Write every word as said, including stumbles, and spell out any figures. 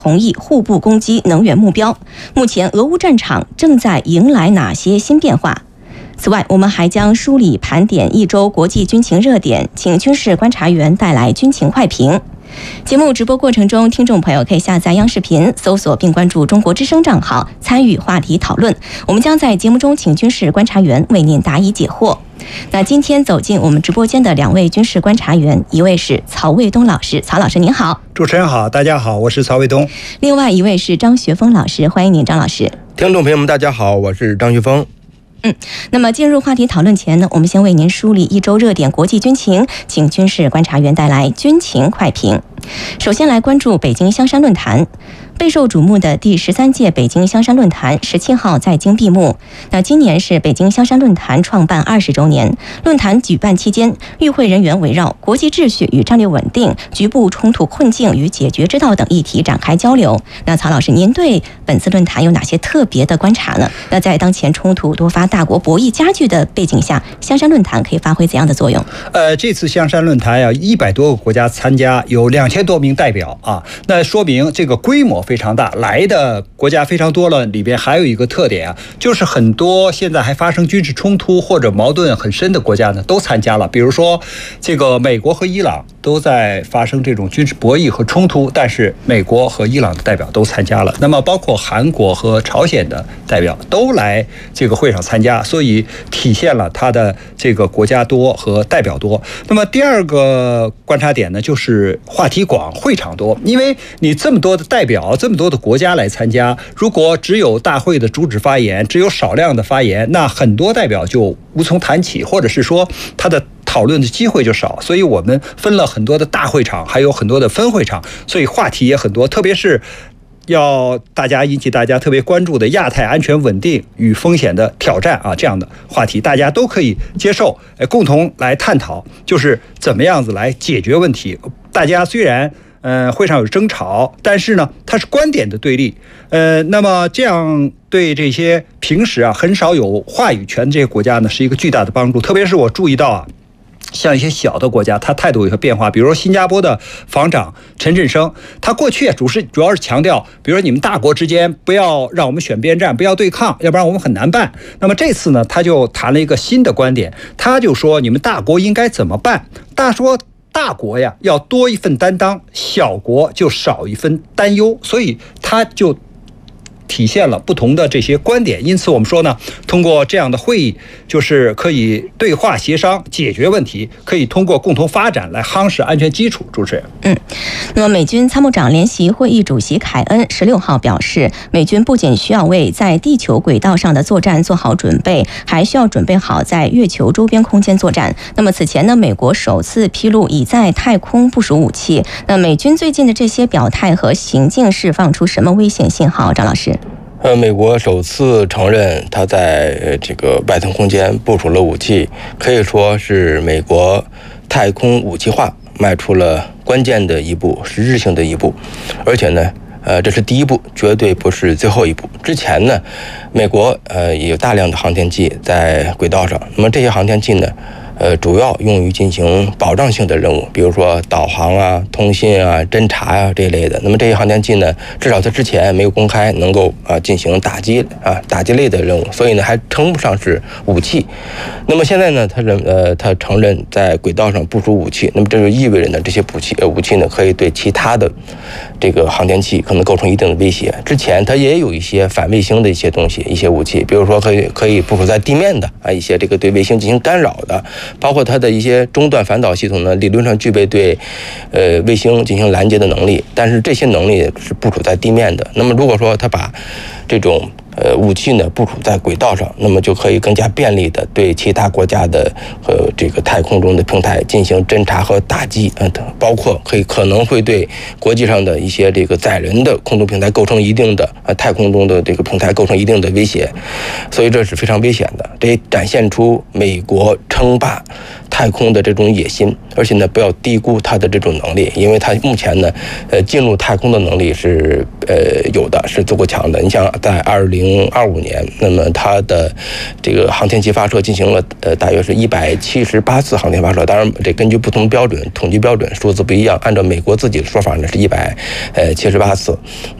同意互不攻击能源目标。目前俄乌战场正在迎来哪些新变化？此外，我们还将梳理盘点一周国际军情热点，请军事观察员带来军情快评。节目直播过程中，听众朋友可以下载央视频，搜索并关注中国之声账号，参与话题讨论。我们将在节目中请军事观察员为您答疑解惑。那今天走进我们直播间的两位军事观察员，一位是曹卫东老师，曹老师您好。 主持人好，大家好，我是曹卫东。 另外一位是张学峰老师，欢迎您，张老师。 听众朋友们大家好，我是张学峰。 嗯，那么进入话题讨论前呢，我们先为您梳理一周热点国际军情，请军事观察员带来军情快评。首先来关注北京香山论坛。备受瞩目的第十三届北京香山论坛十七号在京闭幕。那今年是北京香山论坛创办二十周年。论坛举办期间，与会人员围绕国际秩序与战略稳定、局部冲突困境与解决之道等议题展开交流。那曹老师，您对本次论坛有哪些特别的观察呢？那在当前冲突多发、大国博弈加剧的背景下，香山论坛可以发挥怎样的作用？ 呃，这次香山论坛呀，一百多个国家参加，有两千多名代表啊，那说明这个规模非常大，来的国家非常多了。里边还有一个特点啊，就是很多现在还发生军事冲突或者矛盾很深的国家呢，都参加了。比如说，这个美国和伊朗都在发生这种军事博弈和冲突，但是美国和伊朗的代表都参加了。那么，包括韩国和朝鲜的代表都来这个会上参加，所以体现了它的这个国家多和代表多。那么第二个观察点呢，就是话题广、会场多，因为你这么多的代表，这么多的国家来参加，如果只有大会的主旨发言，只有少量的发言，那很多代表就无从谈起，或者是说他的讨论的机会就少。所以我们分了很多的大会场，还有很多的分会场，所以话题也很多，特别是要大家引起大家特别关注的亚太安全稳定与风险的挑战啊，这样的话题大家都可以接受，共同来探讨，就是怎么样子来解决问题。大家虽然呃，会上有争吵，但是呢，它是观点的对立。呃，那么这样对这些平时啊很少有话语权的这些国家呢，是一个巨大的帮助。特别是我注意到啊，像一些小的国家，他态度有些变化。比如说新加坡的防长陈振声，他过去主是主要是强调，比如说你们大国之间不要让我们选边站，不要对抗，要不然我们很难办。那么这次呢，他就谈了一个新的观点，他就说你们大国应该怎么办？大说。大国呀，要多一份担当，小国就少一份担忧，所以他就体现了不同的这些观点。因此我们说呢，通过这样的会议，就是可以对话协商解决问题，可以通过共同发展来夯实安全基础。主持人， 嗯，那么美军参谋长联席会议主席凯恩十六号表示，美军不仅需要为在地球轨道上的作战做好准备，还需要准备好在月球周边空间作战。那么此前呢，美国首次披露已在太空部署武器。那美军最近的这些表态和行径释放出什么危险信号？张老师。 呃，美国首次承认他在这个外太空间部署了武器，可以说是美国太空武器化迈出了关键的一步，实质性的一步。而且呢，呃，这是第一步，绝对不是最后一步。之前呢，美国呃也有大量的航天器在轨道上，那么这些航天器呢，呃，主要用于进行保障性的任务，比如说导航啊、通信啊、侦察啊这一类的。那么这些航天器呢，至少在之前没有公开能够啊进行打击啊打击类的任务，所以呢还称不上是武器。那么现在呢，他认呃他承认在轨道上部署武器，那么这就意味着呢，这些武器呃武器呢可以对其他的这个航天器可能构成一定的威胁。之前它也有一些反卫星的一些东西、一些武器，比如说可以可以部署在地面的啊一些这个对卫星进行干扰的。包括它的一些中段反导系统呢，理论上具备对，呃，卫星进行拦截的能力，但是这些能力是部署在地面的。那么如果说它把这种呃武器呢部署在轨道上，那么就可以更加便利的对其他国家的呃这个太空中的平台进行侦察和打击，嗯、呃，包括可以可能会对国际上的一些这个载人的空中平台构成一定的呃太空中的这个平台构成一定的威胁，所以这是非常危险的。这也展现出美国称霸太空的这种野心，而且呢不要低估它的这种能力，因为它目前呢呃进入太空的能力是呃有的，是足够强的。你想，在二零二五年，那么它的这个航天器发射进行了呃大约是一百七十八次航天发射，当然这根据不同标准统计标准数字不一样，按照美国自己的说法呢是一百呃七十八次。